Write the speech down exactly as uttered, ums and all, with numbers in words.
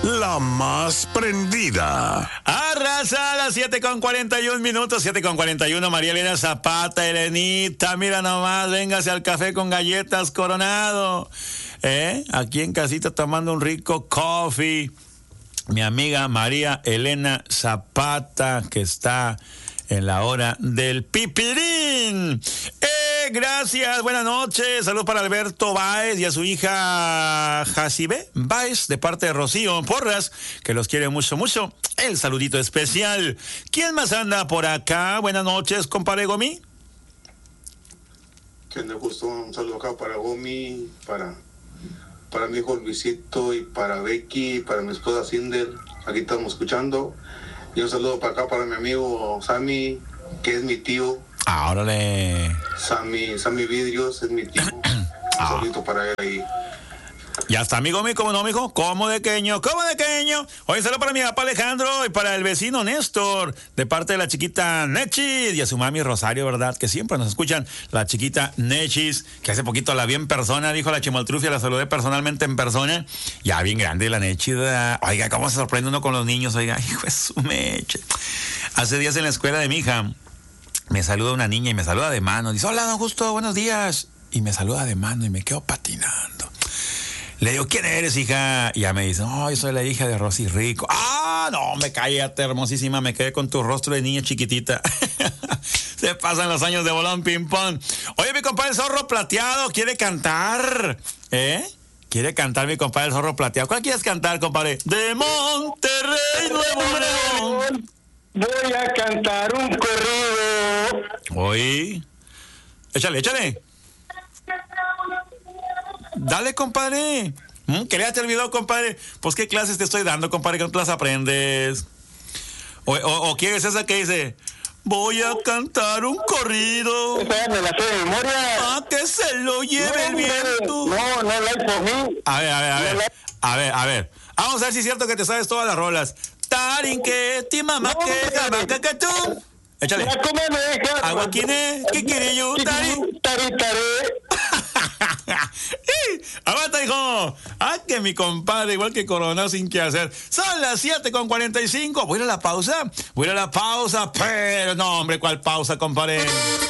la más prendida. Arrasa a las siete con cuarenta y un minutos, siete con cuarenta y uno, María Elena Zapata, Elenita, mira nomás, véngase al café con galletas Coronado. ¿Eh? Aquí en casita tomando un rico coffee. Mi amiga María Elena Zapata, que está en la hora del pipirín. Eh, gracias, buenas noches. Saludos para Alberto Báez y a su hija Jacibe Báez, de parte de Rocío Porras, que los quiere mucho, mucho. El saludito especial. ¿Quién más anda por acá? Buenas noches, compadre Gomi. Que anda justo un saludo acá para Gomi, para, para mi hijo Luisito y para Becky, para mi esposa Cinder. Aquí estamos escuchando. Y un saludo para acá para mi amigo Sammy, que es mi tío. Ah, órale. Sammy, Sammy Vidrios es mi tío. Un saludito para él ahí. Ya está, amigo mío, ¿cómo no, mijo? ¿Cómo de queño? ¿Cómo de queño? Hoy saludo para mi papá Alejandro y para el vecino Néstor, de parte de la chiquita Nechis y a su mami Rosario, ¿verdad? Que siempre nos escuchan, la chiquita Nechis, que hace poquito la vi en persona, dijo la Chimoltrufia, la saludé personalmente en persona. Ya bien grande la Nechis, ¿verdad? Oiga, cómo se sorprende uno con los niños, oiga, hijo de su meche. Hace días en la escuela de mi hija, me saluda una niña y me saluda de mano. Dice, hola, don Justo, buenos días. Y me saluda de mano y me quedo patinando. Le digo, ¿quién eres, hija? Y ya me dice, no, oh, yo soy la hija de Rosy Rico. Ah, no, me cállate, hermosísima, me quedé con tu rostro de niña chiquitita. Se pasan los años de bolón ping-pong. Oye, mi compadre el Zorro Plateado quiere cantar, ¿eh? Quiere cantar mi compadre el Zorro Plateado. ¿Cuál quieres cantar, compadre? De Monterrey, Nuevo León. Voy a cantar un corrido. Oye, échale, échale. Dale, compadre. ¿Mm? ¿Que ya te olvidó, compadre? Pues, ¿qué clases te estoy dando, compadre? ¿Qué clases aprendes? O, o, ¿O quieres esa que dice? Voy a cantar un corrido. Esa me la sé de memoria. Ah, que se lo lleve no, el viento. No, no la hay por mí. A ver, a ver, a ver. A ver, a ver. Vamos a ver si es cierto que te sabes todas las rolas. Tarinque, mamá, que jabaca, que tú. Échale. Aguaquine, Kikiriyu, Tari. Tari, tari. ¡Aguanta, hijo! ¡Ah, que mi compadre, igual que Corona, sin qué hacer! Son las siete con cuarenta y cinco. ¿Voy a ir a la pausa? Voy a ir a la pausa, pero no, hombre, ¿cuál pausa, compadre?